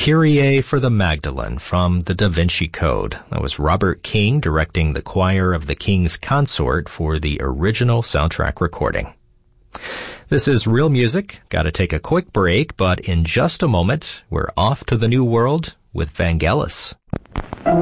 Kyrie for the Magdalene from the Da Vinci Code. That was Robert King directing the choir of the King's Consort for the original soundtrack recording. This is Real Music. Got to take a quick break, but in just a moment, we're off to the New World with Vangelis.